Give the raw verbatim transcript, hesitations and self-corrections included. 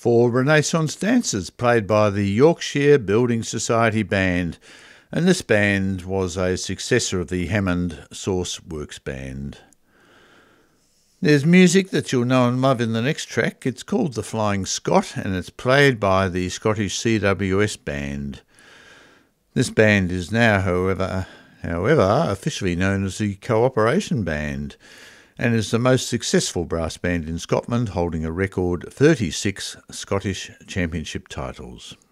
for Renaissance Dancers, played by the Yorkshire Building Society Band, and this band was a successor of the Hammond Source Works Band. There's music that you'll know and love in the next track. It's called The Flying Scot, and it's played by the Scottish C W S Band. This band is now, however, however, officially known as the Cooperation Band, and is the most successful brass band in Scotland, holding a record thirty-six Scottish Championship titles.